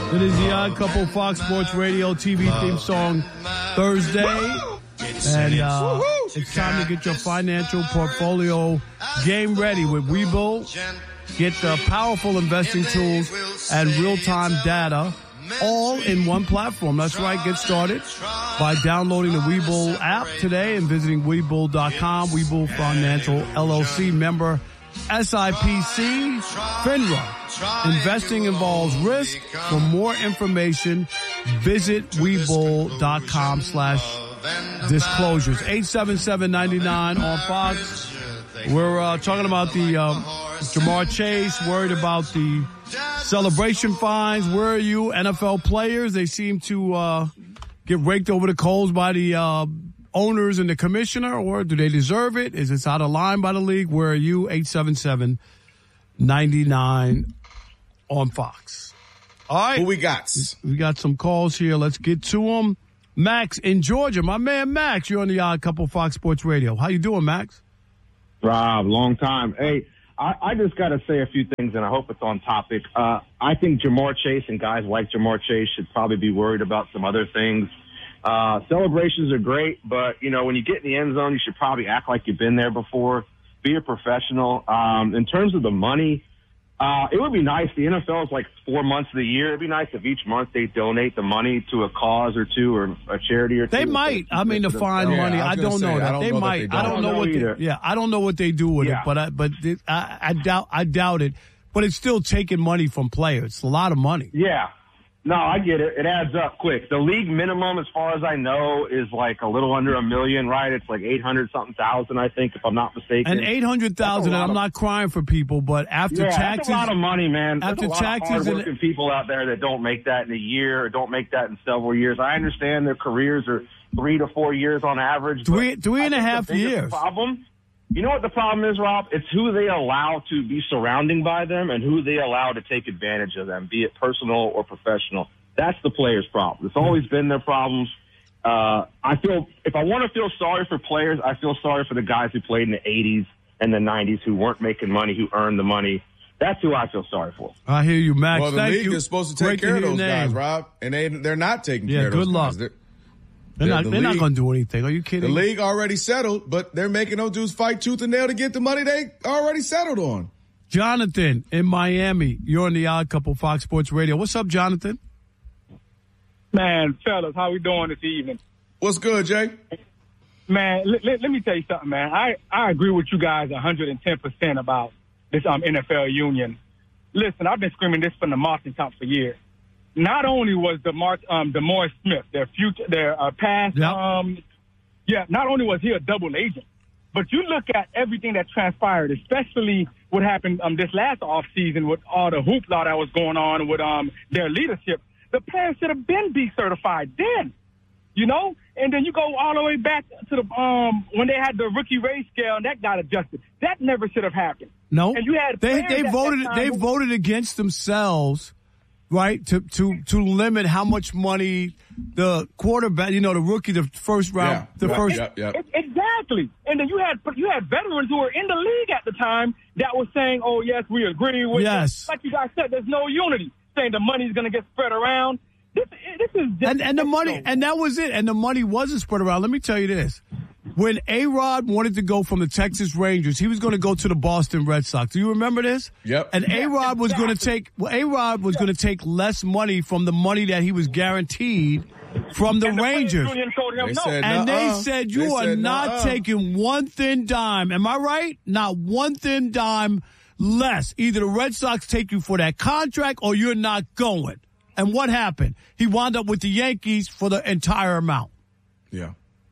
It is the Odd Couple Fox Sports Radio TV theme song Thursday. And it's time to get your financial portfolio game ready with Webull. Get powerful investing tools and real-time data all in one platform. That's right. Get started by downloading the Webull app today and visiting Webull.com. Webull Financial LLC member SIPC FINRA. Investing involves risk. For more information, visit Webull.com/disclosures. 877-99 on Fox. We're talking about the Ja'Marr Chase, worried about the celebration fines. Where are you, NFL players? They seem to get raked over the coals by the owners and the commissioner, or do they deserve it? Is this out of line by the league? Where are you? 877-99 on Fox. All right. Who we got? We got some calls here. Let's get to them. Max in Georgia. My man Max, you're on the Odd Couple Fox Sports Radio. How you doing, Max? Rob, long time. Hey, I just got to say a few things, and I hope it's on topic. I think Ja'Marr Chase and guys like Ja'Marr Chase should probably be worried about some other things. Celebrations are great, but, you know, when you get in the end zone, you should probably act like you've been there before. Be a professional. In terms of the money, it would be nice. The NFL is like 4 months of the year. It'd be nice if each month they donate the money to a cause or two or a charity or two. They might. I mean, to find money. I don't know that. They might. I don't know what they, I don't know what they do with it, but I doubt it. But it's still taking money from players. It's a lot of money. Yeah. No, I get it. It adds up quick. The league minimum, as far as I know, is like a little under $1 million, right? It's like 800-something thousand, I think, if I'm not mistaken. And 800,000. And I'm not crying for people, but after taxes, that's a lot of money, man. After There's a lot taxes, of hardworking people out there that don't make that in a year or don't make that in several years. I understand their careers are 3 to 4 years on average. Three and a half years. Problem. You know what the problem is, Rob? It's who they allow to be surrounding by them and who they allow to take advantage of them, be it personal or professional. That's the players' problem. It's always been their problems. I feel if I want to feel sorry for players, I feel sorry for the guys who played in the 80s and the 90s who weren't making money, who earned the money. That's who I feel sorry for. I hear you, Max. Well, the league is supposed to take care of those guys, Rob, and they're not taking care of those guys. Good luck. They're not going to do anything. Are you kidding? The league already settled, but they're making those dudes fight tooth and nail to get the money they already settled on. Jonathan in Miami, you're on the Odd Couple Fox Sports Radio. What's up, Jonathan? Man, fellas, how we doing this evening? What's good, Jay? Man, let me tell you something, man. I agree with you guys 110% about this NFL union. Listen, I've been screaming this from the mountaintop for years. Not only was DeMaurice Smith, their past, not only was he a double agent, but you look at everything that transpired, especially what happened this last offseason with all the hoopla that was going on with their leadership. The players should have been certified then, you know? And then you go all the way back to the when they had the rookie race scale and that got adjusted. That never should have happened. No, and you had they voted against themselves. Right, to limit how much money the quarterback, you know, the rookie, the first round, Exactly. And then you had veterans who were in the league at the time that were saying, "Oh yes, we agree with." Yes, like you guys said, there's no unity. Saying the money's going to get spread around. This is just and the money, and that was it. And the money wasn't spread around. Let me tell you this. When A-Rod wanted to go from the Texas Rangers, he was going to go to the Boston Red Sox. Do you remember this? Yep. And A-Rod was going to take take less money from the money that he was guaranteed from the Rangers. They said you are not taking one thin dime. Am I right? Not one thin dime less. Either the Red Sox take you for that contract or you're not going. And what happened? He wound up with the Yankees for the entire amount. Yeah.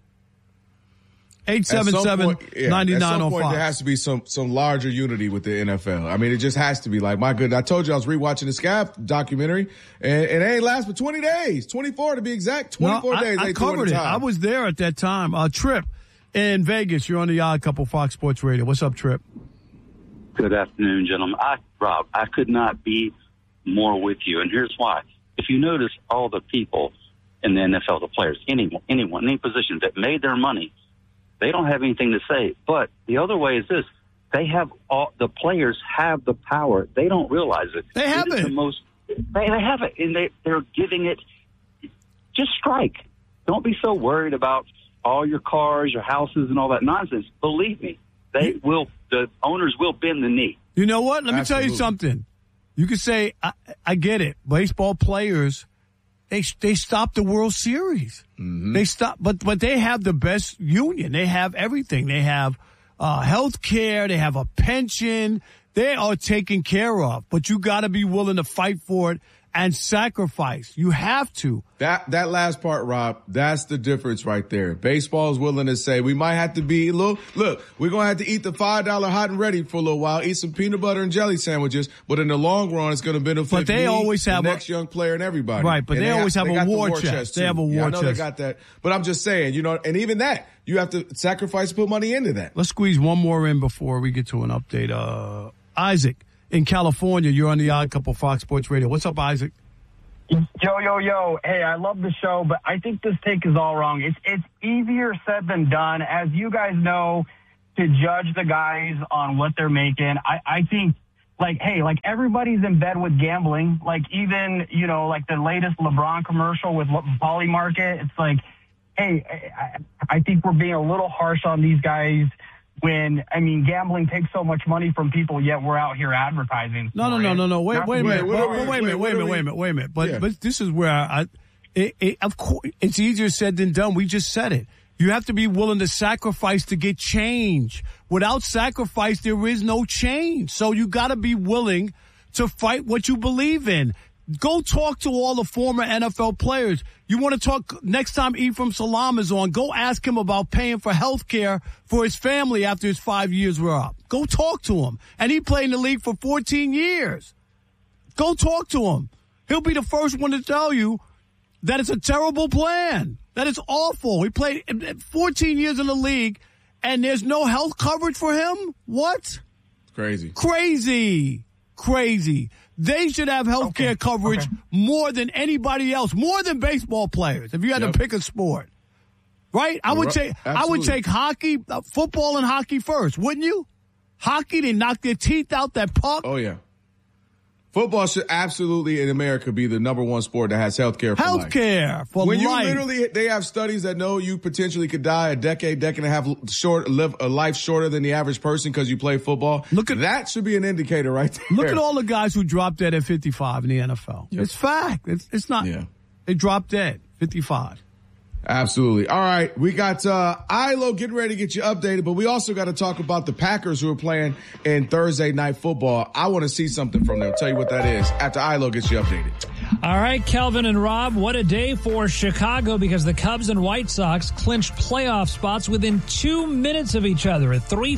877-99 on Fox. There has to be some larger unity with the NFL. I mean, it just has to be. Like, my goodness, I told you I was rewatching the Scab documentary, and it ain't last for 20 days, 24 to be exact. 24 days. I covered it. I was there at that time. Trip in Vegas. You're on the Odd Couple Fox Sports Radio. What's up, Trip? Good afternoon, gentlemen. Rob, I could not be more with you, and here's why. If you notice, all the people in the NFL, the players, anyone, any position that made their money, they don't have anything to say. But the other way is this. The players have the power. They don't realize it. They have it. They have it, and they're giving it. Just strike. Don't be so worried about all your cars, your houses, and all that nonsense. Believe me, the owners will bend the knee. You know what? Let me tell you something. You could say, I get it. Baseball players, they stopped the World Series. Mm-hmm. They stopped, but they have the best union. They have everything. They have health care. They have a pension. They are taken care of. But you got to be willing to fight for it and sacrifice. You have to. That last part, Rob, that's the difference right there. Baseball is willing to say we might have to be look, we're going to have to eat the $5 hot and ready for a little while, eat some peanut butter and jelly sandwiches, but in the long run, it's going to benefit but they always have the next young player and everybody. Right, but they always have a war chest. They have a war chest. I know they got that. But I'm just saying, and even that, you have to sacrifice, put money into that. Let's squeeze one more in before we get to an update. Isaac, in California, you're on the Odd Couple Fox Sports Radio. What's up, Isaac? Yo. Hey, I love the show, but I think this take is all wrong. It's easier said than done. As you guys know, to judge the guys on what they're making, I think, like everybody's in bed with gambling. Like, even, like the latest LeBron commercial with Polymarket, it's like, hey, I think we're being a little harsh on these guys when, gambling takes so much money from people, yet we're out here advertising. No. Wait a minute. But this is where of course, it's easier said than done. We just said it. You have to be willing to sacrifice to get change. Without sacrifice, there is no change. So you got to be willing to fight what you believe in. Go talk to all the former NFL players. You want to talk next time Ephraim Salam is on, go ask him about paying for health care for his family after his 5 years were up. Go talk to him. And he played in the league for 14 years. Go talk to him. He'll be the first one to tell you that it's a terrible plan, that it's awful. He played 14 years in the league, and there's no health coverage for him? What? Crazy. They should have health care coverage more than anybody else, more than baseball players, if you had to pick a sport. Right? I would take hockey, football and hockey first, wouldn't you? Hockey, they knock their teeth out that puck. Oh, yeah. Football should absolutely in America be the number one sport that has health care for life. Health care for when life. They have studies that know you potentially could die a decade and a half live a life shorter than the average person because you play football. That should be an indicator right there. Look at all the guys who dropped dead at 55 in the NFL. Yep. It's fact. It's not. Yeah. They dropped dead, 55. Absolutely. All right. We got ILO getting ready to get you updated, but we also got to talk about the Packers who are playing in Thursday Night Football. I want to see something from them. I'll tell you what that is after ILO gets you updated. All right, Kelvin and Rob, what a day for Chicago because the Cubs and White Sox clinched playoff spots within 2 minutes of each other. At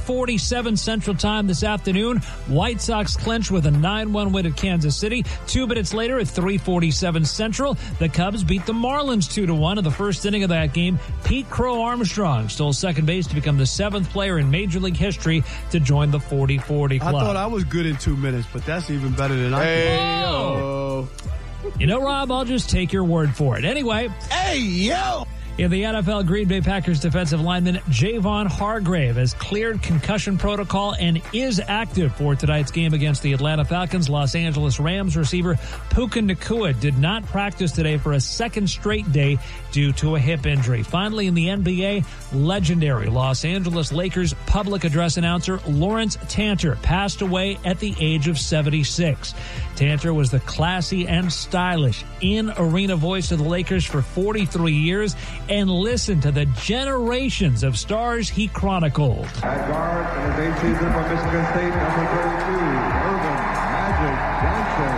3:47 Central Time this afternoon, White Sox clinched with a 9-1 win at Kansas City. 2 minutes later at 3:47 Central, the Cubs beat the Marlins 2-1 in the first inning of that game. Pete Crow Armstrong stole second base to become the 7th player in Major League history to join the 40-40 club. I thought I was good in 2 minutes, but that's even better than I thought. You know, Rob, I'll just take your word for it. Anyway. Hey, yo! In the NFL, Green Bay Packers defensive lineman Javon Hargrave has cleared concussion protocol and is active for tonight's game against the Atlanta Falcons. Los Angeles Rams receiver Puka Nacua did not practice today for a second straight day due to a hip injury. Finally, in the NBA, legendary Los Angeles Lakers public address announcer Lawrence Tanter passed away at the age of 76. Tanter was the classy and stylish in-arena voice of the Lakers for 43 years, and listen to the generations of stars he chronicled. At guard in his 8th season from Michigan State, number 32, Irvin Magic Johnson.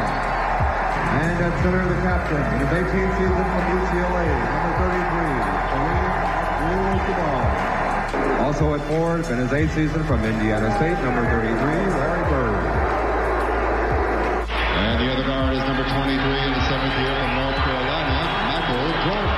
And at center, the captain in his 18th season from UCLA, number 33, Kareem Abdul-Jabbar. Also at forward in his 8th season from Indiana State, number 33, Larry Bird. And the other guard is number 23 in the 7th year from North Carolina, Michael Jordan.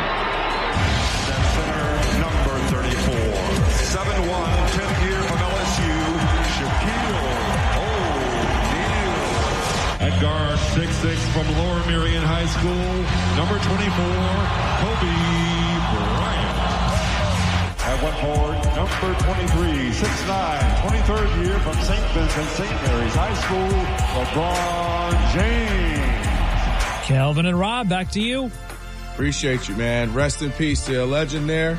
Number 34, 7'1", 10th year from LSU, Shaquille O'Neal. At guard, 6'6" from Lower Merion High School, number 24, Kobe Bryant. At one forward, number 23, 6'9", 23rd year from St. Vincent St. Mary's High School, LeBron James. Kelvin and Rob, back to you. Appreciate you, man. Rest in peace to a legend there.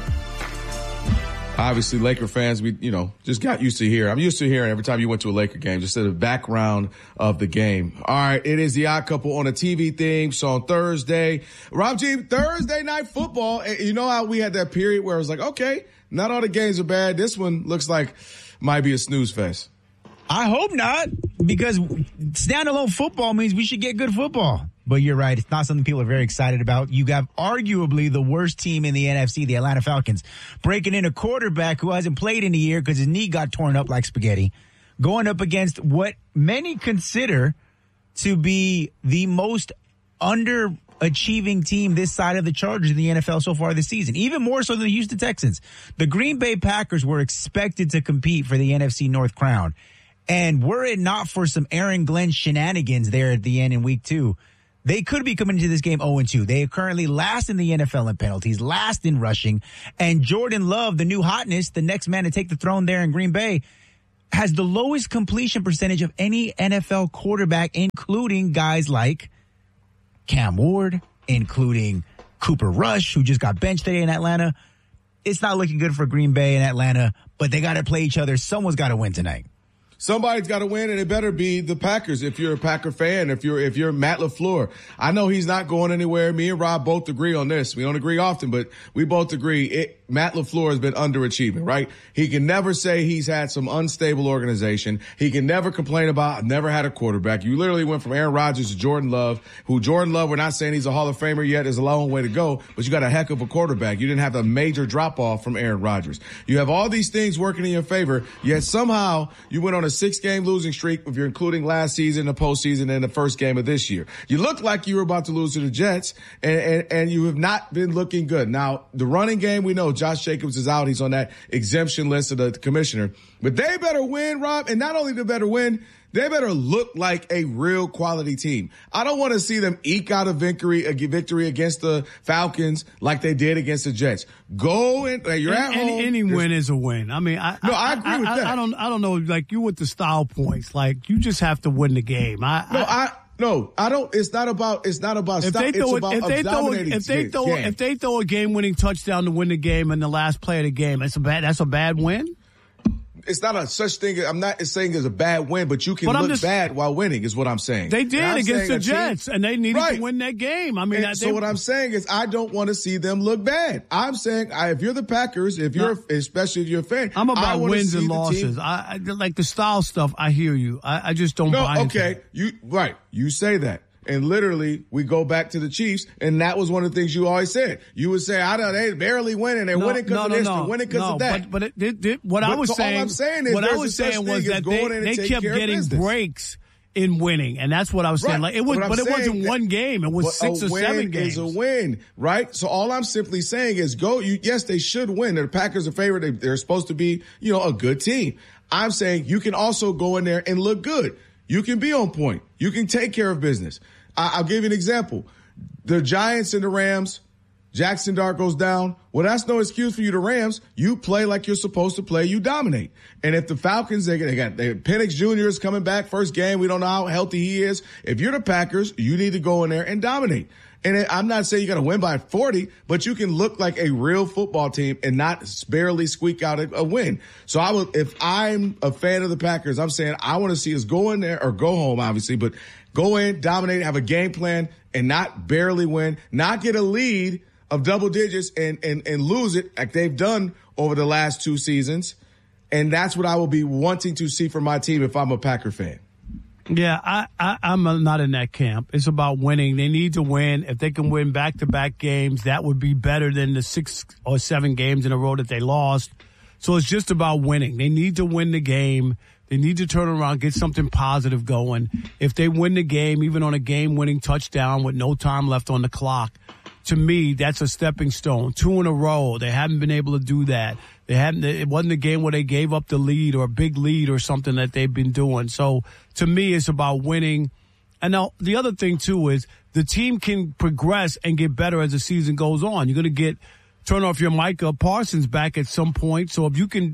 Obviously, Laker fans, we, just got used to hearing. I'm used to hearing every time you went to a Laker game, just in the background of the game. All right, it is the Odd Couple on a TV theme. So on Thursday, Rob G, Thursday night football. You know how we had that period where it was like, okay, not all the games are bad. This one looks like might be a snooze fest. I hope not, because standalone football means we should get good football. But you're right. It's not something people are very excited about. You got arguably the worst team in the NFC, the Atlanta Falcons, breaking in a quarterback who hasn't played in a year because his knee got torn up like spaghetti, going up against what many consider to be the most underachieving team this side of the Chargers in the NFL so far this season, even more so than the Houston Texans. The Green Bay Packers were expected to compete for the NFC North crown. And were it not for some Aaron Glenn shenanigans there at the end in week 2, they could be coming into this game 0-2. They are currently last in the NFL in penalties, last in rushing. And Jordan Love, the new hotness, the next man to take the throne there in Green Bay, has the lowest completion percentage of any NFL quarterback, including guys like Cam Ward, including Cooper Rush, who just got benched today in Atlanta. It's not looking good for Green Bay and Atlanta, but they got to play each other. Someone's got to win tonight. Somebody's got to win, and it better be the Packers if you're a Packer fan, if you're Matt LaFleur. I know he's not going anywhere. Me and Rob both agree on this. We don't agree often, but we both agree Matt LaFleur has been underachieving, right? He can never say he's had some unstable organization. He can never complain about, never had a quarterback. You literally went from Aaron Rodgers to Jordan Love, we're not saying he's a Hall of Famer yet. There's a long way to go, but you got a heck of a quarterback. You didn't have a major drop-off from Aaron Rodgers. You have all these things working in your favor, yet somehow you went on a 6-game losing streak if you're including last season, the postseason, and the first game of this year. You look like you were about to lose to the Jets, and you have not been looking good. Now, the running game, we know Josh Jacobs is out. He's on that exemption list of the commissioner. But they better win, Rob, and not only they better win, they better look like a real quality team. I don't want to see them eke out a victory against the Falcons like they did against the Jets. Go and you're at home. Any win is a win. I mean, I agree with that. I don't know. Like you with the style points. Like you just have to win the game. No, I don't. It's not about style. It's about dominating. If they throw a game-winning touchdown to win the game and the last play of the game, that's a bad win. It's not a such thing. I'm not saying it's a bad win, but you can look bad while winning is what I'm saying. They did against the Jets, and they needed to win that game. I mean, so what I'm saying is I don't want to see them look bad. I'm saying if you're the Packers, especially if you're a fan, I'm about wins and losses. I like the style stuff. I hear you. I just don't buy into it. You say that. And literally, we go back to the Chiefs, and that was one of the things you always said. You would say, they barely winning. They're winning because of this. They're winning because of that. What I was saying was that they kept getting breaks in winning, and that's what I was saying. Like it wasn't one game; it was 6 or 7 games. Is a win, right? So all I'm simply saying is yes, they should win. The Packers are favored. They're supposed to be, a good team. I'm saying you can also go in there and look good. You can be on point. You can take care of business. I'll give you an example. The Giants and the Rams, Jackson Dart goes down. Well, that's no excuse for you, the Rams. You play like you're supposed to play. You dominate. And if the Falcons, they got Penix Jr. is coming back first game. We don't know how healthy he is. If you're the Packers, you need to go in there and dominate. And I'm not saying you got to win by 40, but you can look like a real football team and not barely squeak out a win. So if I'm a fan of the Packers, I'm saying I want to see us go in there or go home, obviously, but go in, dominate, have a game plan, and not barely win, not get a lead of double digits and lose it like they've done over the last 2 seasons. And that's what I will be wanting to see from my team if I'm a Packer fan. Yeah, I'm not in that camp. It's about winning. They need to win. If they can win back-to-back games, that would be better than the 6 or 7 games in a row that they lost. So it's just about winning. They need to win the game. They need to turn around, get something positive going. If they win the game, even on a game-winning touchdown with no time left on the clock, to me, that's a stepping stone. 2 in a row. They haven't been able to do that. It wasn't a game where they gave up the lead or a big lead or something that they've been doing. So to me, it's about winning. And now the other thing too is the team can progress and get better as the season goes on. You're going to turn off your Micah Parsons back at some point. So if you can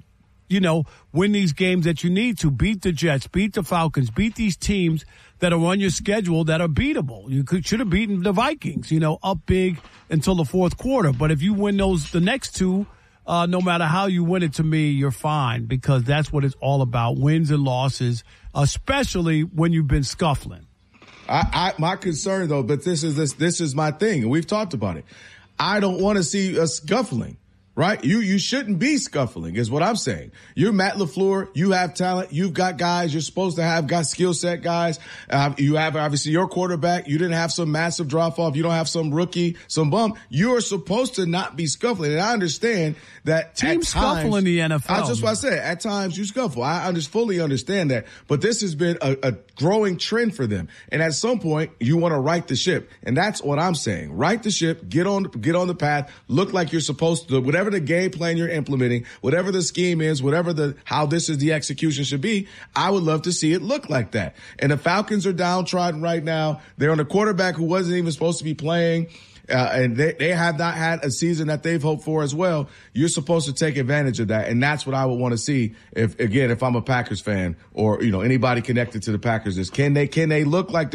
win these games that you need to. Beat the Jets, beat the Falcons, beat these teams that are on your schedule that are beatable. You should have beaten the Vikings, up big until the fourth quarter. But if you win the next two, no matter how you win it, to me, you're fine, because that's what it's all about, wins and losses, especially when you've been scuffling. My concern, though, but this is my thing, and we've talked about it. I don't want to see us scuffling. Right? You shouldn't be scuffling is what I'm saying. You're Matt LaFleur. You have talent. You've got guys you're supposed to have, got skill set guys. You have obviously your quarterback. You didn't have some massive drop off. You don't have some rookie, some bum. You're supposed to not be scuffling. And I understand that teams scuffle in the NFL. That's just what I said. At times you scuffle. I fully understand that. But this has been a growing trend for them. And at some point you want to right the ship. And that's what I'm saying. Right the ship. Get on the path. Look like you're supposed to. Whatever the game plan you're implementing, whatever the scheme is, how this is the execution should be, I would love to see it look like that. And the Falcons are downtrodden right now. They're on a quarterback who wasn't even supposed to be playing. And they have not had a season that they've hoped for as well. You're supposed to take advantage of that. And that's what I would want to see if I'm a Packers fan or, anybody connected to the Packers is can they look like